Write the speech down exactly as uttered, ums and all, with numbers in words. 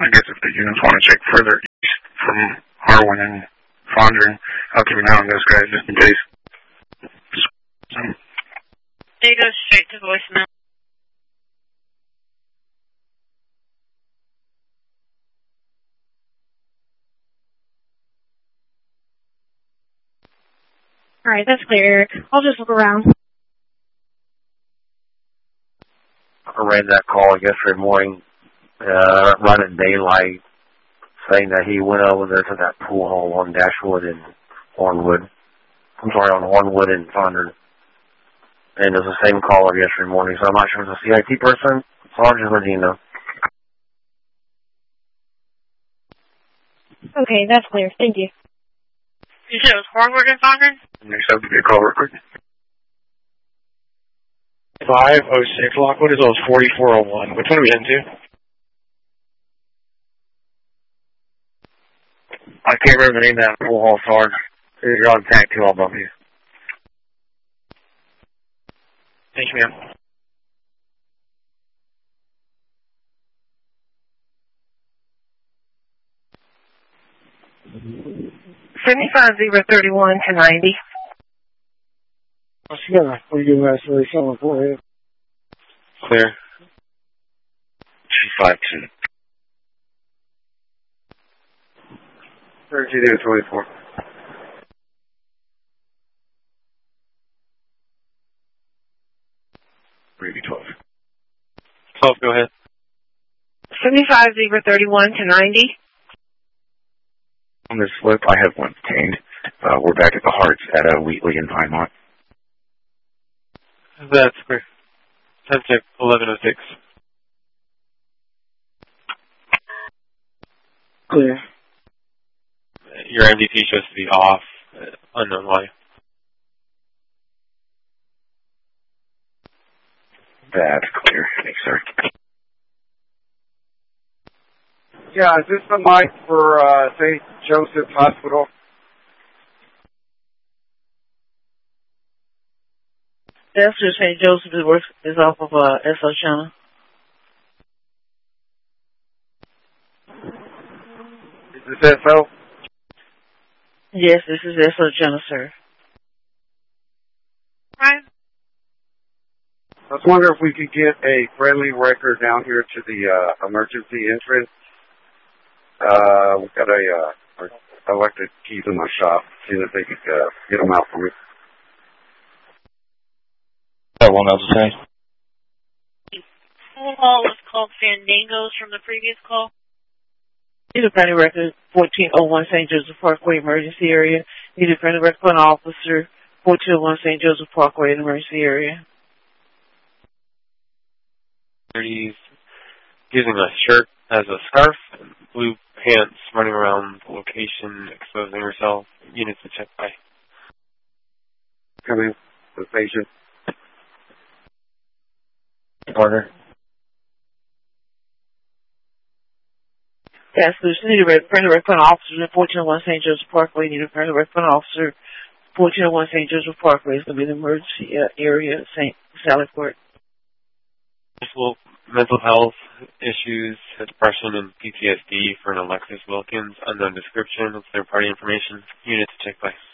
I guess if the units want to check further east from Harwin and Fondren, I'll keep an eye on those guys just in case. Um, They go straight to voicemail. Alright, that's clear, Eric. I'll just look around. I ran that call yesterday morning, uh, running daylight, saying that he went over there to that pool hall on Dashwood and Hornwood. I'm sorry, on Hornwood and Fondren. And it was the same caller yesterday morning, so I'm not sure if it's a C I T person, so I'll just let you know. Okay, that's clear. Thank you. You said it was Hornwood and Fondren? Next up, give me a call real quick. five oh six Lockwood as well as forty-four oh one. Which one are we into? I can't remember the name of that pool hall, Sarge. You're on tag two, all above you. Thank you, ma'am. seventy-five zero thirty-one to ninety. I'll see you for you, Wesley. Someone go ahead. Clear. two five two. thirty-two to twenty-four. Maybe twelve. twelve, go ahead. seventy-five zero thirty-one to ninety. On this slip, I have one detained. Uh, we're back at the Hearts at uh, Wheatley and Pinemont. That's clear. ten check, eleven oh six. Clear. Your M D T shows to be off. Uh, unknown why. That's clear. Thanks, sir. Yeah, is this the mic for uh, Saint Joseph Hospital? That's just Saint Joseph is, works, is off of uh, S O Channel. Is this S O? Yes, this is S O Channel, sir. Right. I was wondering if we could get a friendly record down here to the uh, emergency entrance. Uh, we've got a uh, electric keys in my shop. See if they could uh, get them out for me. That one else to say. Pool hall was called Fandangos from the previous call. Need a friendly record, fourteen oh one Saint Joseph Parkway, emergency area. Need a friendly record for an officer, fourteen oh one Saint Joseph Parkway, emergency area. He's using a shirt as a scarf and blue pants running around the location, exposing herself. Units to check by. Come in, the patient. Partner. Yes, there's need a friendly record for an officer, fourteen oh one Saint Joseph Parkway. Need a friendly record for an officer, fourteen oh one Saint Joseph Parkway. It's going to be the emergency uh, area, Saint Sallyport. Well, mental health issues, depression, and P T S D for an Alexis Wilkins. Unknown description of third-party information. Unit to check place.